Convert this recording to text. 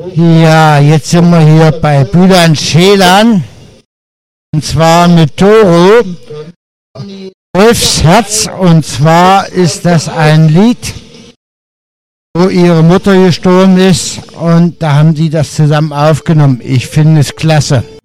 Ja, jetzt sind wir hier bei Bülent Ceylan. Und zwar mit Doro. Wolfsherz. Und zwar ist das ein Lied, wo ihre Mutter gestorben ist. Und da haben die das zusammen aufgenommen. Ich finde es klasse.